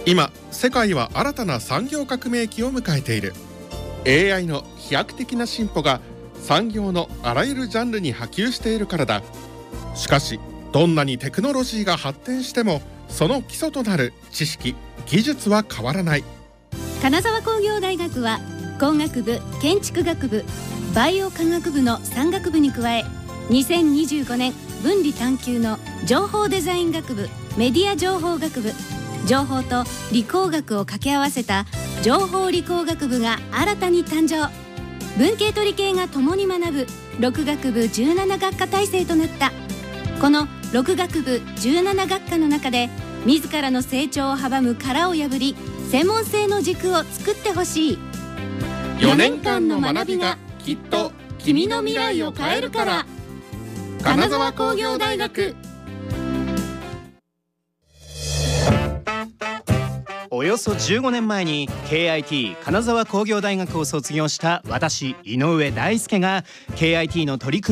今世界は新たな産業革命期を迎えている。 AI の飛躍的な進歩が産業のあらゆるジャンルに波及しているからだ。しかしどんなにテクノロジーが発展してもその基礎となる知識・技術は変わらない。 金沢工業大学は工学部、建築学部、バイオ科学部の3学部に加え、2025年分離探究の情報デザイン学部、メディア情報学部、情報と理工学を掛け合わせた情報理工学部が新たに誕生。文系と理系が共に学ぶ6学部17学科体制となった。この6学部17学科の中で自らの成長を阻む殻を破り、専門性の軸を作ってほしい。 4年間の学びがきっと君の未来を変えるから。金沢工業大学。 およそ15年前に KIT 金沢工業大学を卒業した私井上大輔が KIT の取り組み